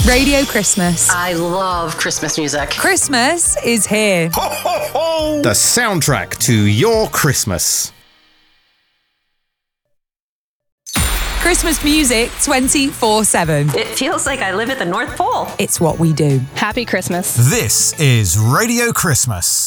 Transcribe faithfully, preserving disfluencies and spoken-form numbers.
Radio Christmas. I love Christmas music. Christmas is here. Ho, ho, ho! The soundtrack to your Christmas. Christmas music twenty-four seven. It feels like I live at the North Pole. It's what we do. Happy Christmas. This is Radio Christmas.